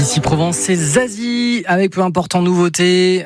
Ici Provence, c'est Zazie avec peu importe en nouveauté,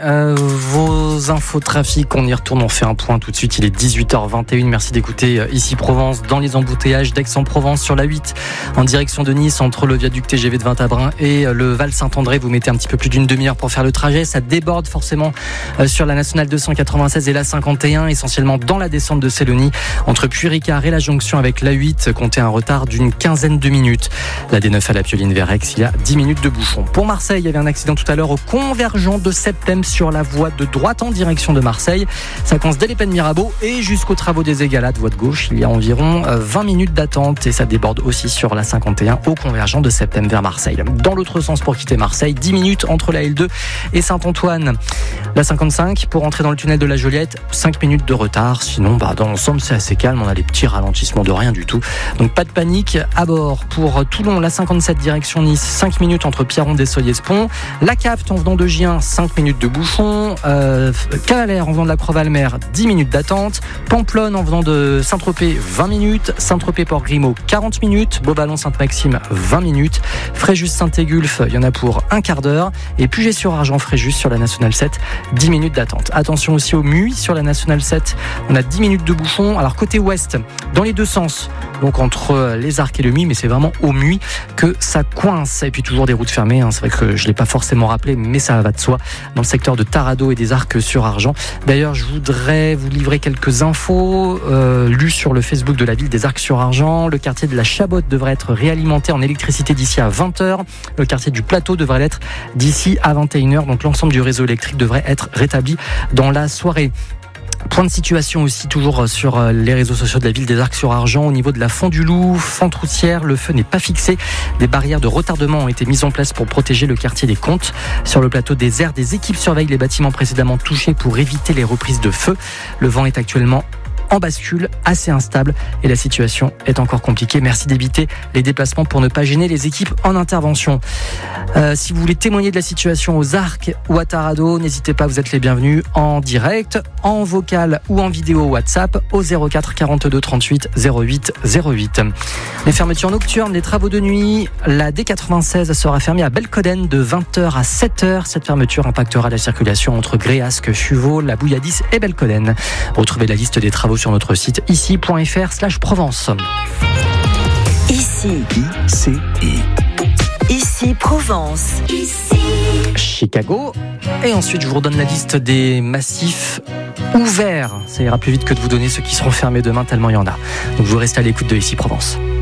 vos infos trafic, on y retourne, on fait un point tout de suite, il est 18h21, merci d'écouter Ici Provence dans les embouteillages d'Aix-en-Provence sur la 8 en direction de Nice entre le viaduc TGV de Vintabren et le Val Saint-André, vous mettez un petit peu plus d'une demi-heure pour faire le trajet, ça déborde forcément sur la nationale 296 et la 51, essentiellement dans la descente de Sélonie entre Puy-Ricard et la jonction avec la 8, comptez un retard d'une quinzaine de minutes. La D9 à la Pioline vers Aix, il y a 10 minutes de bouchon. Pour Marseille, il y avait un accident tout à l'heure au convergent de Septem sur la voie de droite en direction de Marseille. Ça commence dès les Pennes Mirabeau et jusqu'aux travaux des Égalades, voie de gauche. Il y a environ 20 minutes d'attente et ça déborde aussi sur la 51 au convergent de Septem vers Marseille. Dans l'autre sens pour quitter Marseille, 10 minutes entre la L2 et Saint-Antoine. La 55 pour entrer dans le tunnel de la Joliette, 5 minutes de retard. Sinon, dans l'ensemble, c'est assez calme. On a des petits ralentissements de rien du tout. Donc pas de panique à bord. Pour Toulon, la 57 direction Nice, 5 minutes entre Pierron-des-Soyez-Pont. La Capte en venant de Gien, 5 minutes de bouchon. Cavalère en venant de la Croix-Valmer, 10 minutes d'attente. Pamplonne en venant de Saint-Tropez, 20 minutes. Saint-Tropez-Port-Grimaud, 40 minutes. Beauballon-Sainte-Maxime, 20 minutes. Fréjus-Saint-Égulphe, il y en a pour un quart d'heure. Et Puget-sur-Argent-Fréjus sur la Nationale 7, 10 minutes d'attente. Attention aussi au Muy sur la Nationale 7. On a 10 minutes de bouchon. Alors côté ouest, dans les deux sens, donc entre les Arcs et le Muy, mais c'est vraiment au Muy que ça coince. Et puis toujours des routes fermées, c'est vrai que je ne l'ai pas forcément rappelé, mais ça va de soi, dans le secteur de Tarado et des Arcs sur Argent. D'ailleurs, je voudrais vous livrer quelques infos lues sur le Facebook de la ville des Arcs sur Argent. Le quartier de la Chabotte devrait être réalimenté en électricité d'ici à 20h. Le quartier du Plateau devrait l'être d'ici à 21h. Donc l'ensemble du réseau électrique devrait être rétabli dans la soirée. Point de situation aussi toujours sur les réseaux sociaux de la ville des Arcs sur Argent au niveau de la Font du Loup, fente routière, le feu n'est pas fixé. Des barrières de retardement ont été mises en place pour protéger le quartier des Comtes. Sur le plateau des Airs, des équipes surveillent les bâtiments précédemment touchés pour éviter les reprises de feu. Le vent est actuellement en bascule, assez instable et la situation est encore compliquée. Merci d'éviter les déplacements pour ne pas gêner les équipes en intervention. Si vous voulez témoigner de la situation aux Arcs ou à Tarado, n'hésitez pas, vous êtes les bienvenus en direct, en vocal ou en vidéo WhatsApp au 04 42 38 08 08. Les fermetures nocturnes, les travaux de nuit, la D96 sera fermée à Belcoden de 20h à 7h. Cette fermeture impactera la circulation entre Gréasque, Chuvaux, la Bouilladis et Belcoden. Retrouvez la liste des travaux sur notre site ici.fr/Provence. Ici Provence. Chicago. Et ensuite, je vous redonne la liste des massifs ouverts. Ça ira plus vite que de vous donner ceux qui seront fermés demain, tellement il y en a. Donc vous restez à l'écoute de Ici Provence.